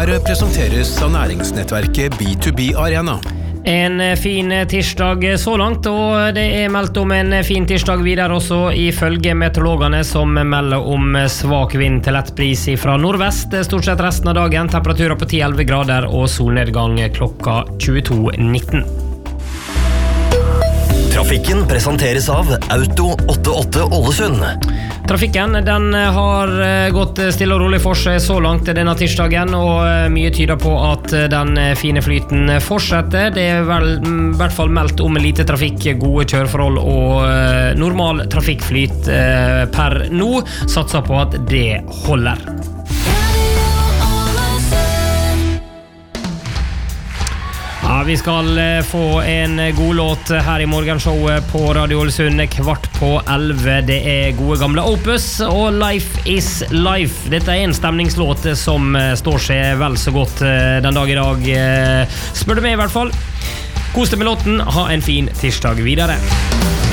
Nyhetsmøret presenteres av næringsnettverket B2B Arena. En fin tirsdag så langt, og det meldt om en fin tirsdag videre også ifølge meteorologene som melder om svak vind til lett bris fra nordvest. Stort sett resten av dagen, temperaturer på 10-11 grader og solnedgang klokka 22:19. Trafikken presenteres av Auto 88 Ålesund. Trafikken den har gått stille og rolig for seg så langt denne tirsdagen, og mye tyder på at den fine flyten fortsetter. Det vel i hvert fall meldt om lite trafikk, gode kjøreforhold og normal trafikkflyt per nå. Satser på at det holder. Ja, vi skal få en god låt her i morgenshowet på Radio Ålesund 11:15. Det er gode gamle Opus og Life is Life. Dette er en stemningslåt som står seg vel så godt den dag i dag, spør du meg i hvert fall. Kos deg med låten, ha en fin tirsdag videre.